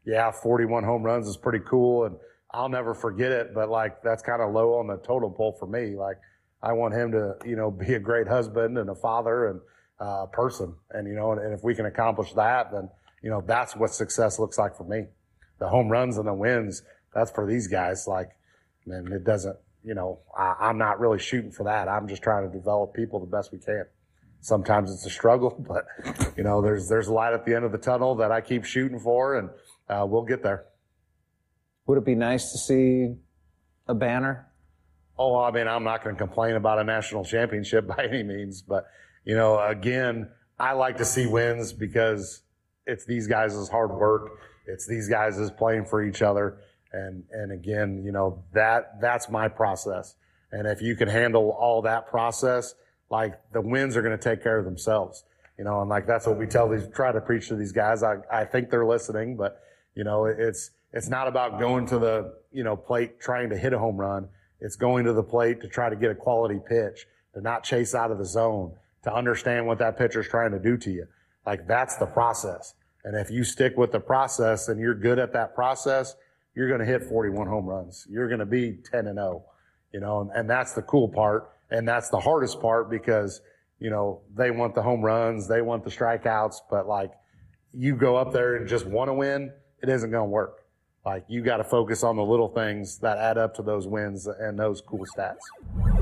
yeah, 41 home runs is pretty cool, and I'll never forget it. But like, that's kind of low on the totem pole for me. Like, I want him to, be a great husband and a father and person. And, and if we can accomplish that, then, that's what success looks like for me. The home runs and the wins, that's for these guys. Like, and it doesn't, I'm not really shooting for that. I'm just trying to develop people the best we can. Sometimes it's a struggle, but, there's light at the end of the tunnel that I keep shooting for, and we'll get there. Would it be nice to see a banner? Oh, I mean, I'm not going to complain about a national championship by any means, but, again, I like to see wins because it's these guys' hard work. It's these guys' playing for each other. And again, that's my process. And if you can handle all that process, like, the wins are going to take care of themselves, and like, that's what we try to preach to these guys. I think they're listening, but, it's not about going to the, plate trying to hit a home run. It's going to the plate to try to get a quality pitch, to not chase out of the zone, to understand what that pitcher's trying to do to you. Like, that's the process. And if you stick with the process and you're good at that process, you're going to hit 41 home runs. You're going to be 10-0, and that's the cool part. And that's the hardest part because, they want the home runs, they want the strikeouts, but like, you go up there and just want to win, it isn't going to work. Like, you got to focus on the little things that add up to those wins and those cool stats.